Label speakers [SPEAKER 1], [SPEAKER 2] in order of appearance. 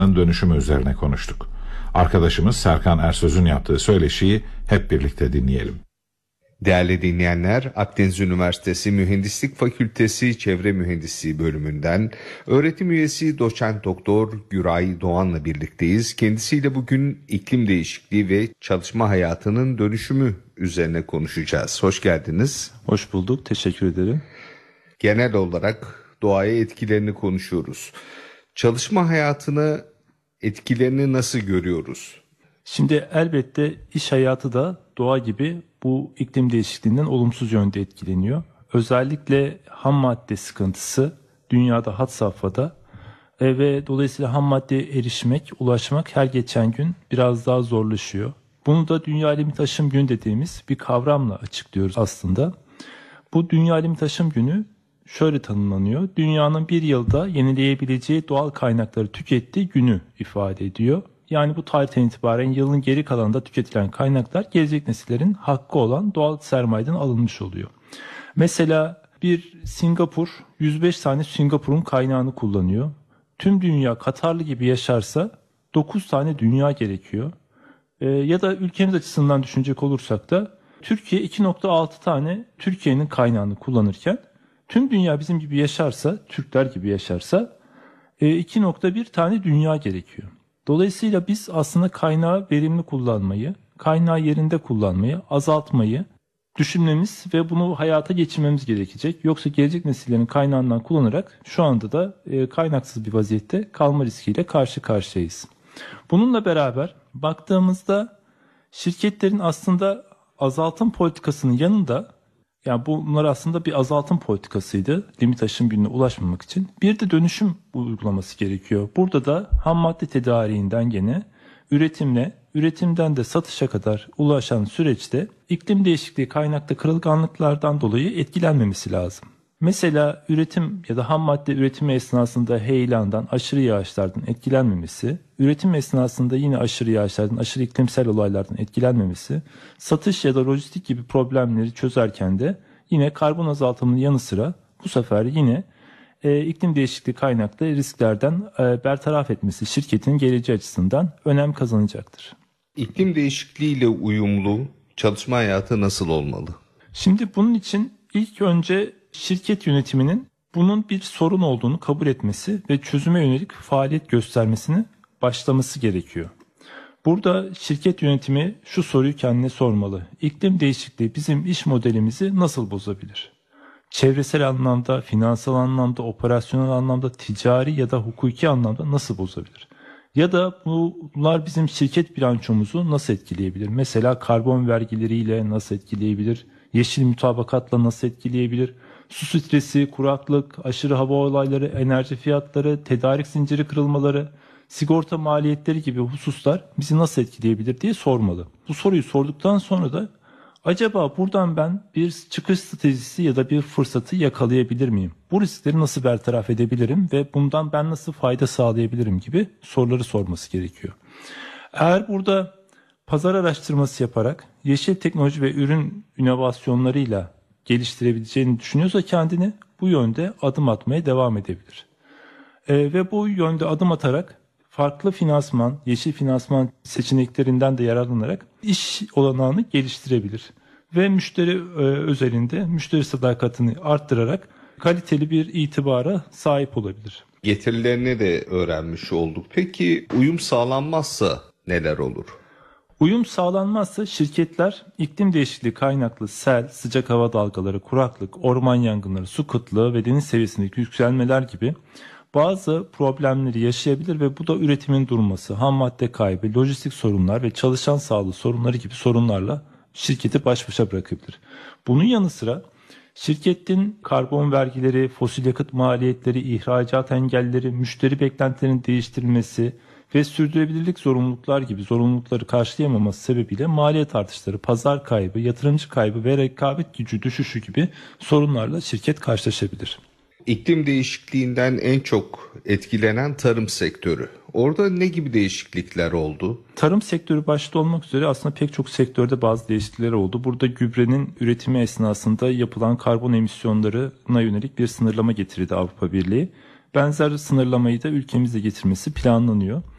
[SPEAKER 1] dönüşümü üzerine konuştuk. Arkadaşımız Serkan Ersöz'ün yaptığı söyleşiyi hep birlikte dinleyelim.
[SPEAKER 2] Değerli dinleyenler, Akdeniz Üniversitesi Mühendislik Fakültesi Çevre Mühendisliği bölümünden öğretim üyesi doçent doktor Güray Doğan'la birlikteyiz. Kendisiyle bugün iklim değişikliği ve çalışma hayatının dönüşümü üzerine konuşacağız. Hoş geldiniz.
[SPEAKER 3] Hoş bulduk, teşekkür ederim.
[SPEAKER 2] Genel olarak doğaya etkilerini konuşuyoruz. Çalışma hayatına etkilerini nasıl görüyoruz?
[SPEAKER 3] Şimdi elbette iş hayatı da doğa gibi bu iklim değişikliğinden olumsuz yönde etkileniyor. Özellikle ham madde sıkıntısı dünyada had safhada ve dolayısıyla ham maddeye ulaşmak her geçen gün biraz daha zorlaşıyor. Bunu da Dünya Limit Aşım Günü dediğimiz bir kavramla açıklıyoruz aslında. Bu Dünya Limit Aşım Günü şöyle tanımlanıyor. Dünyanın bir yılda yenileyebileceği doğal kaynakları tükettiği günü ifade ediyor. Yani bu tarihten itibaren yılın geri kalanında tüketilen kaynaklar gelecek nesillerin hakkı olan doğal sermayeden alınmış oluyor. Mesela bir Singapur 105 tane Singapur'un kaynağını kullanıyor. Tüm dünya Katarlı gibi yaşarsa 9 tane dünya gerekiyor. Ya da ülkemiz açısından düşünecek olursak da Türkiye 2.6 tane Türkiye'nin kaynağını kullanırken tüm dünya bizim gibi yaşarsa, Türkler gibi yaşarsa 2.1 tane dünya gerekiyor. Dolayısıyla biz aslında kaynağı verimli kullanmayı, kaynağı yerinde kullanmayı, azaltmayı düşünmemiz ve bunu hayata geçirmemiz gerekecek. Yoksa gelecek nesillerin kaynağından kullanarak şu anda da kaynaksız bir vaziyette kalma riskiyle karşı karşıyayız. Bununla beraber baktığımızda şirketlerin aslında azaltım politikasının yanında, yani bunlar aslında bir azaltım politikasıydı limit aşım gününe ulaşmamak için. Bir de dönüşüm uygulaması gerekiyor. Burada da ham madde tedariğinden gene üretimden de satışa kadar ulaşan süreçte iklim değişikliği kaynaklı kırılganlıklardan dolayı etkilenmemesi lazım. Mesela üretim ya da ham madde üretimi esnasında heyelandan, aşırı yağışlardan etkilenmemesi, üretim esnasında yine aşırı yağışlardan, aşırı iklimsel olaylardan etkilenmemesi, satış ya da lojistik gibi problemleri çözerken de yine karbon azaltımının yanı sıra bu sefer yine iklim değişikliği kaynaklı risklerden bertaraf etmesi şirketin geleceği açısından önem kazanacaktır.
[SPEAKER 2] İklim değişikliğiyle uyumlu çalışma hayatı nasıl olmalı?
[SPEAKER 3] Şimdi bunun için ilk önce şirket yönetiminin bunun bir sorun olduğunu kabul etmesi ve çözüme yönelik faaliyet göstermesini başlaması gerekiyor. Burada şirket yönetimi şu soruyu kendine sormalı. İklim değişikliği bizim iş modelimizi nasıl bozabilir? Çevresel anlamda, finansal anlamda, operasyonel anlamda, ticari ya da hukuki anlamda nasıl bozabilir? Ya da bunlar bizim şirket bilançomuzu nasıl etkileyebilir? Mesela karbon vergileriyle nasıl etkileyebilir? Yeşil mutabakatla nasıl etkileyebilir? Su stresi, kuraklık, aşırı hava olayları, enerji fiyatları, tedarik zinciri kırılmaları, sigorta maliyetleri gibi hususlar bizi nasıl etkileyebilir diye sormalı. Bu soruyu sorduktan sonra da acaba buradan ben bir çıkış stratejisi ya da bir fırsatı yakalayabilir miyim? Bu riskleri nasıl bertaraf edebilirim ve bundan ben nasıl fayda sağlayabilirim gibi soruları sorması gerekiyor. Eğer burada pazar araştırması yaparak yeşil teknoloji ve ürün inovasyonlarıyla geliştirebileceğini düşünüyorsa kendini bu yönde adım atmaya devam edebilir. Ve bu yönde adım atarak farklı finansman, yeşil finansman seçeneklerinden de yararlanarak iş olanağını geliştirebilir. Ve müşteri özelinde müşteri sadakatini arttırarak kaliteli bir itibara sahip olabilir.
[SPEAKER 2] Getirilerini de öğrenmiş olduk. Peki uyum sağlanmazsa neler olur?
[SPEAKER 3] Uyum sağlanmazsa şirketler iklim değişikliği kaynaklı sel, sıcak hava dalgaları, kuraklık, orman yangınları, su kıtlığı ve deniz seviyesindeki yükselmeler gibi bazı problemleri yaşayabilir ve bu da üretimin durması, ham madde kaybı, lojistik sorunlar ve çalışan sağlığı sorunları gibi sorunlarla şirketi baş başa bırakabilir. Bunun yanı sıra şirketin karbon vergileri, fosil yakıt maliyetleri, ihracat engelleri, müşteri beklentilerinin değiştirilmesi ve sürdürülebilirlik zorunluluklar gibi zorunlulukları karşılayamaması sebebiyle maliyet artışları, pazar kaybı, yatırımcı kaybı ve rekabet gücü düşüşü gibi sorunlarla şirket karşılaşabilir.
[SPEAKER 2] İklim değişikliğinden en çok etkilenen tarım sektörü. Orada ne gibi değişiklikler oldu?
[SPEAKER 3] Tarım sektörü başta olmak üzere aslında pek çok sektörde bazı değişiklikler oldu. Burada gübrenin üretimi esnasında yapılan karbon emisyonlarına yönelik bir sınırlama getirdi Avrupa Birliği. Benzer sınırlamayı da ülkemizde getirmesi planlanıyor.